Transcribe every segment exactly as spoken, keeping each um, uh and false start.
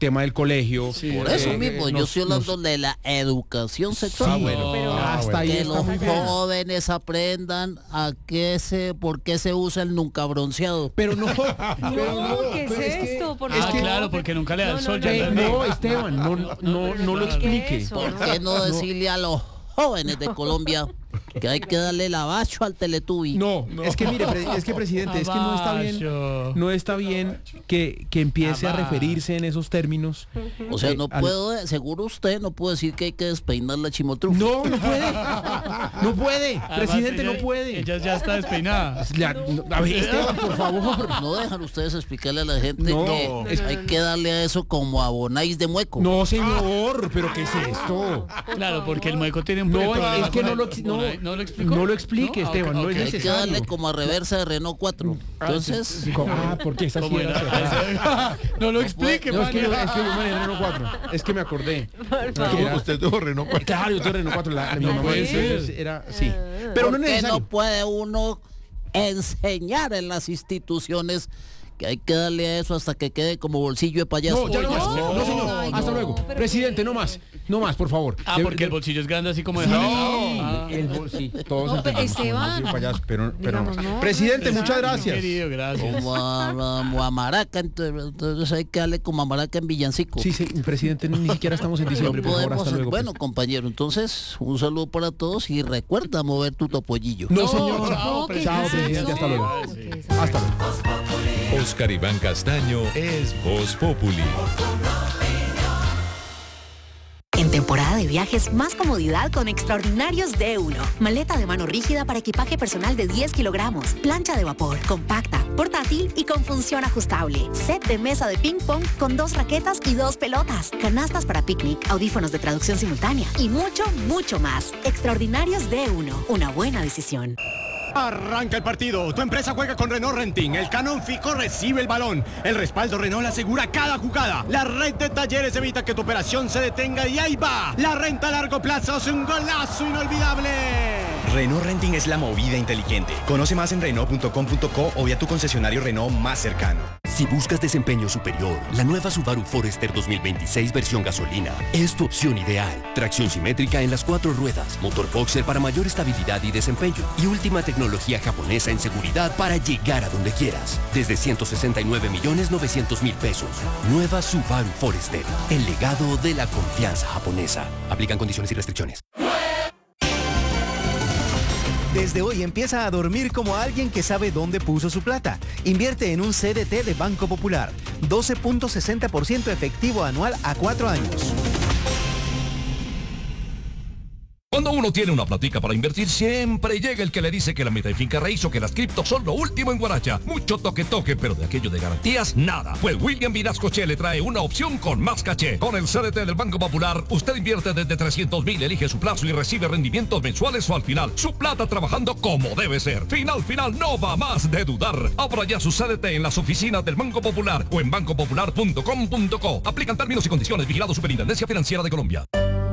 tema del colegio. Sí, por eso eh, mismo, nos, yo estoy hablando nos... de la educación sexual. Sí, bueno, pero hasta ahí que los jóvenes aprendan a qué se, por qué se usa el nunca bronceado. Pero no, no, pero no ¿qué es, es esto? Que, por ah, claro, porque nunca le da no, el sol. No, ya no, no, Esteban, no, no, no, no lo explique. ¿Por qué no decirle a los jóvenes de Colombia que hay que darle lavacho al Teletubby? No, no, es que mire, es que presidente, es que no está bien, no está bien que, que empiece a referirse en esos términos. O sea, no puedo, seguro usted no puede decir que hay que despeinar la chimotrufa. No, no puede, no puede, además, presidente, ella, no puede. Ella ya está despeinada. La, no, a ver, Esteban, por favor. No dejan ustedes explicarle a la gente no, que no, es, hay que darle a eso como abonáis de mueco. No, señor, pero ¿qué es esto? Claro, porque el mueco tiene un no, problema. Es que no lo, no, no lo explicó. No lo explique, ¿no? Esteban, okay, okay. No es necesario. Hay que darle como a reversa de Renault cuatro. Entonces, ah, porque esa sí era. No lo explique, no, es, que yo, es que yo me Renault cuatro. Es que me acordé. Era, usted tuvo Renault cuatro. Claro, yo tuve Renault cuatro. La, la, mi mamá era, sí. Pero no es necesario. No puede uno enseñar en las instituciones que hay que darle a eso hasta que quede como bolsillo de payaso? No, ya no más. No, no señor. Ay, hasta no, luego. Presidente, no más. No más, por favor. Ah, de, porque de, el bolsillo es grande así como de... Sí, ah. el bolsillo. Todos no, entendemos. Esteban. Payaso, pero, pero digamos, no. Presidente, muchas gracias. Querido, gracias. Como a, como a Maraca, entonces hay que darle como a Maraca en Villancico. Sí, sí, presidente, ni siquiera estamos en diciembre, no por favor, hasta ser, luego. Bueno, compañero, entonces, un saludo para todos y recuerda mover tu topollillo. No, señor. Chao, no, chao presidente, hasta luego. Hasta luego. Oscar Iván Castaño es Voz Populi. En temporada de viajes, más comodidad con Extraordinarios D uno. Maleta de mano rígida para equipaje personal de diez kilogramos. Plancha de vapor, compacta, portátil y con función ajustable. Set de mesa de ping pong con dos raquetas y dos pelotas. Canastas para picnic, audífonos de traducción simultánea y mucho, mucho más. Extraordinarios D uno. Una buena decisión. Arranca el partido, tu empresa juega con Renault Renting, el Canon Fico recibe el balón, el respaldo Renault asegura cada jugada, la red de talleres evita que tu operación se detenga y ahí va, la renta a largo plazo es un golazo inolvidable. Renault Renting es la movida inteligente. Conoce más en Renault punto com punto co o vía tu concesionario Renault más cercano. Si buscas desempeño superior, la nueva Subaru Forester dos mil veintiséis versión gasolina es tu opción ideal. Tracción simétrica en las cuatro ruedas, motor boxer para mayor estabilidad y desempeño y última tecnología japonesa en seguridad para llegar a donde quieras. Desde ciento sesenta y nueve millones novecientos mil pesos. Nueva Subaru Forester, el legado de la confianza japonesa. Aplican condiciones y restricciones. Desde hoy empieza a dormir como alguien que sabe dónde puso su plata. Invierte en un C D T de Banco Popular. doce punto sesenta por ciento efectivo anual a cuatro años. Cuando uno tiene una platica para invertir, siempre llega el que le dice que la meta de finca raíz o que las criptos son lo último en Guaracha. Mucho toque toque, pero de aquello de garantías, nada. Pues William Vinascoche le trae una opción con más caché. Con el C D T del Banco Popular, usted invierte desde trescientos mil, elige su plazo y recibe rendimientos mensuales o al final. Su plata trabajando como debe ser. Final, final, no va más de dudar. Abra ya su C D T en las oficinas del Banco Popular o en banco popular punto com punto co. Aplican términos y condiciones. Vigilado Superintendencia Financiera de Colombia.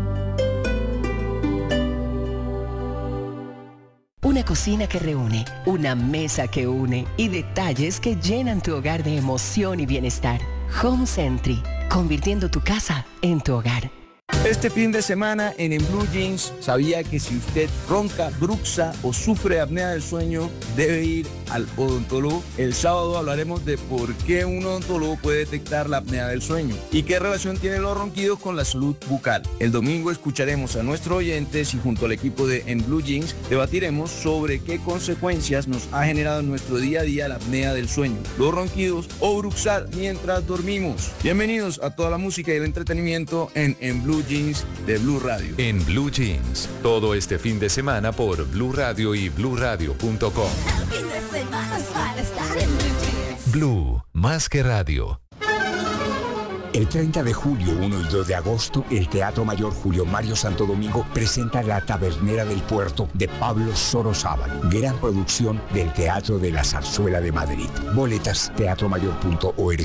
Una cocina que reúne, una mesa que une y detalles que llenan tu hogar de emoción y bienestar. Home Sentry, convirtiendo tu casa en tu hogar. Este fin de semana en En Blue Jeans, sabía que si usted ronca, bruxa o sufre apnea del sueño, debe ir al odontólogo. El sábado hablaremos de por qué un odontólogo puede detectar la apnea del sueño y qué relación tienen los ronquidos con la salud bucal. El domingo escucharemos a nuestros oyentes y junto al equipo de En Blue Jeans debatiremos sobre qué consecuencias nos ha generado en nuestro día a día la apnea del sueño, los ronquidos o bruxar mientras dormimos. Bienvenidos a toda la música y el entretenimiento en En Blue Jeans de Blue Radio. En Blue Jeans, todo este fin de semana por Blue Radio y blue radio punto com. Blue, más que radio. El treinta de julio, uno y dos de agosto, el Teatro Mayor Julio Mario Santo Domingo presenta La Tabernera del Puerto de Pablo Sorozábal, gran producción del Teatro de la Zarzuela de Madrid. Boletas, teatro mayor punto org.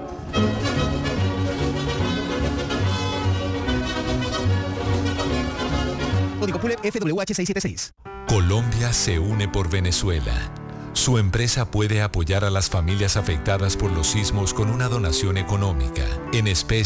Código P U L F W H seiscientos setenta y seis. Colombia se une por Venezuela. Su empresa puede apoyar a las familias afectadas por los sismos con una donación económica, en especie